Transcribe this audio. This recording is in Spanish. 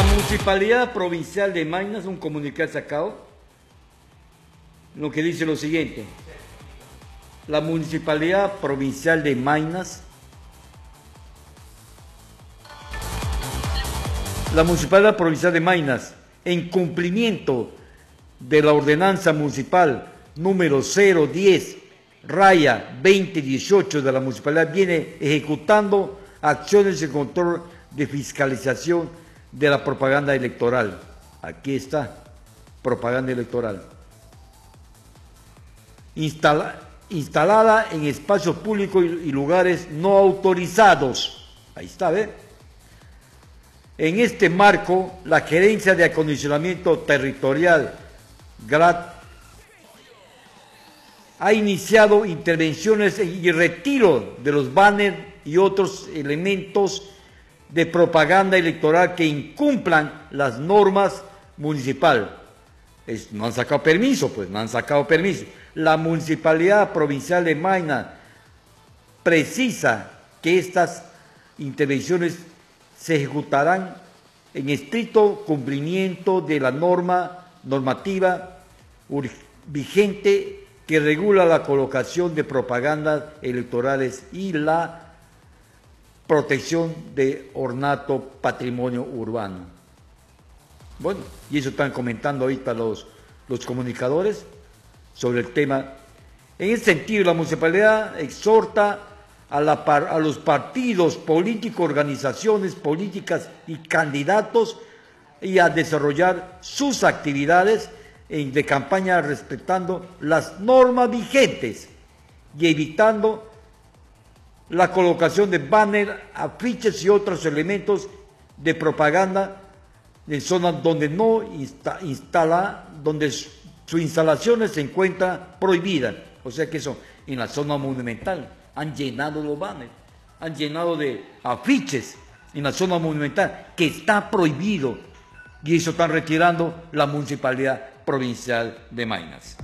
Municipalidad Provincial de Maynas, un comunicado sacado, lo que dice lo siguiente: la Municipalidad Provincial de Maynas, en cumplimiento de la ordenanza municipal número 010/2018 de la municipalidad, viene ejecutando acciones de control de fiscalización de la propaganda electoral. Aquí está, propaganda electoral. Instalada en espacios públicos y lugares no autorizados. Ahí está, ¿ve? En este marco, la Gerencia de Acondicionamiento Territorial, GRAT, ha iniciado intervenciones y retiro de los banners y otros elementos de propaganda electoral que incumplan las normas municipales. No han sacado permiso, pues, no han sacado permiso. La Municipalidad Provincial de Maynas precisa que estas intervenciones se ejecutarán en estricto cumplimiento de la normativa vigente que regula la colocación de propagandas electorales y la protección de ornato patrimonio urbano. Bueno, y eso están comentando ahorita los comunicadores sobre el tema. En ese sentido, la municipalidad exhorta a los partidos políticos, organizaciones políticas y candidatos y a desarrollar sus actividades de campaña respetando las normas vigentes y evitando la colocación de banners, afiches y otros elementos de propaganda en zonas donde donde su instalación se encuentra prohibida. O sea que eso, en la zona monumental, han llenado los banners, han llenado de afiches en la zona monumental, que está prohibido, y eso están retirando la Municipalidad Provincial de Maynas.